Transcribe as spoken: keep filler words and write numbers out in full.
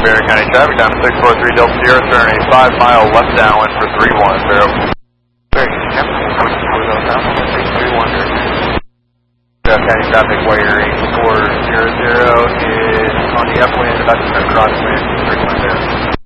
Marion County traffic down to six four three Delta Sierra, turn a five mile left downwind for three one zero. Marion County traffic wiring four zero zero is on the upwind, about to turn crosswind, three one zero.